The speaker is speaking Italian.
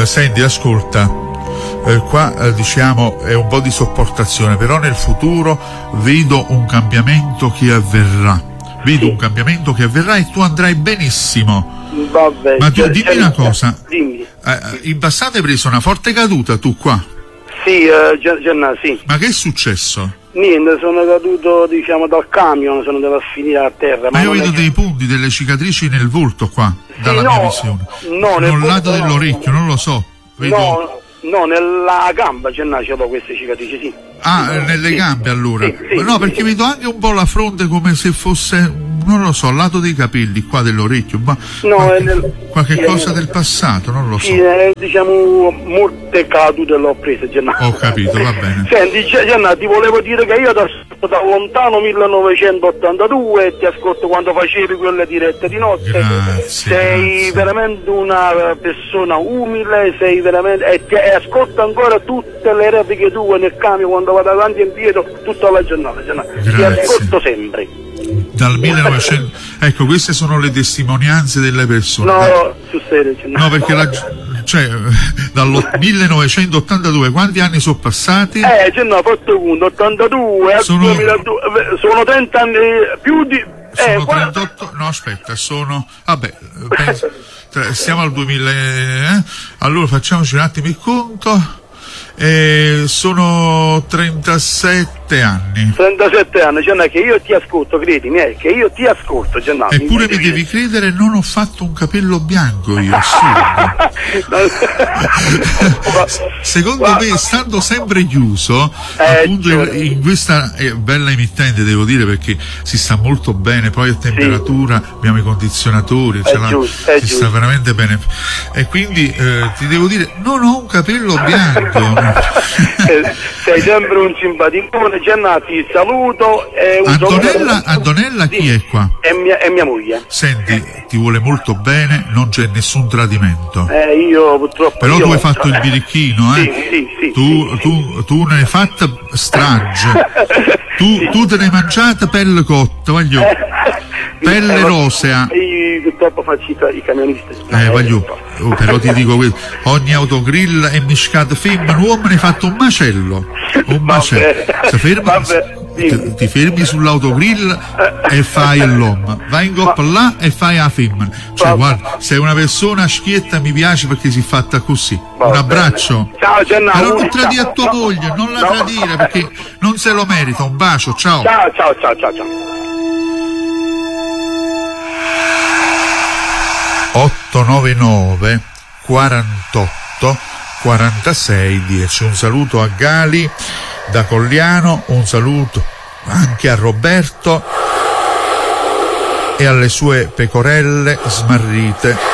Senti, ascolta, qua diciamo è un po' di sopportazione, però nel futuro vedo un cambiamento che avverrà. Un cambiamento che avverrà e tu andrai benissimo. Vabbè, ma tu dimmi una cosa. Dimmi. In passato hai preso una forte caduta tu qua? Sì, sì. Ma che è successo? Niente, sono caduto diciamo dal camion, sono andato a finire a terra. Ma io vedo dei punti, delle cicatrici nel volto qua, sì, dalla mia visione. No, nel lato dell'orecchio, non lo so. Vedo... No, nella gamba ce l'ho queste cicatrici, sì. Nelle gambe allora? Sì, no, perché vedo anche un po' la fronte come se fosse, non lo so, al lato dei capelli, qua dell'orecchio, ma qualche cosa del passato, non lo so. Sì, diciamo, molte cadute l'ho prese, Gennaro. Ho capito, va bene. Senti, Gennaro, ti volevo dire che io da lontano 1982 ti ascolto quando facevi quelle dirette di notte. Sei veramente una persona umile, sei veramente e ascolto ancora tutte le repliche tue nel camion quando vado avanti e indietro tutta la giornata. Ti ascolto sempre. Dal 1900, ecco, queste sono le testimonianze delle persone. No, sul serio. No, perché dal 1982 quanti anni sono passati? No, fatto conto, 82 al 2002, sono 30 anni più di... Sono 38, no aspetta, siamo al 2000, allora facciamoci un attimo il conto. Sono 37 anni. 37 anni, Gianna, che io ti ascolto, credimi, che io ti ascolto, Gianna. Eppure mi devi credere, non ho fatto un capello bianco io, secondo me, stando sempre chiuso, appunto in questa bella emittente, devo dire, perché si sta molto bene, poi a temperatura, abbiamo i condizionatori, si sta veramente bene. E quindi ti devo dire, non ho un capello bianco. Sei sempre un simpaticone, Gianna, ti saluto. Antonella chi è qua? È mia moglie. Senti, ti vuole molto bene, non c'è nessun tradimento. Io purtroppo. Però tu hai fatto il birichino, Sì. Tu ne hai fatta strage. Tu te ne hai mangiata pelle cotta, voglio. Pelle rosea. Io purtroppo faccio i camionisti. Però ti dico questo, ogni autogrill è miscato femmina, uomo ne hai fatto un macello. Ti fermi sull'autogrill e fai l'uomo, vai in coppa là e fai la femmina. Guarda, sei una persona schietta, mi piace perché si è fatta così. Un abbraccio. Ciao Gennaro. Però non tradire a tua moglie, non la tradire perché non se lo merita. Un bacio, ciao. Ciao. 899 48 46 10. Un saluto a Gali da Cogliano, un saluto anche a Roberto e alle sue pecorelle smarrite